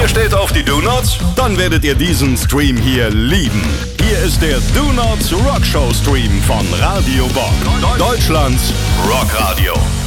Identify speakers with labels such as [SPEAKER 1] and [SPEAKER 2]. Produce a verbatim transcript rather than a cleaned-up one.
[SPEAKER 1] steht auf die Do-Nots? Dann werdet ihr diesen Stream hier lieben. Hier ist der Do-Nots Rockshow Stream von Radio Bock. Deutschlands Rockradio.